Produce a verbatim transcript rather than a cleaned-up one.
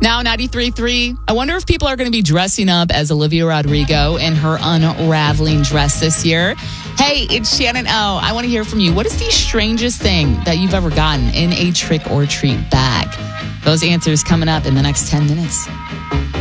Now ninety-three point three. I wonder if people are going to be dressing up as Olivia Rodrigo in her unraveling dress this year. Hey, it's Shannon O. I want to hear from you. What is the strangest thing that you've ever gotten in a trick or treat bag? Those answers coming up in the next ten minutes.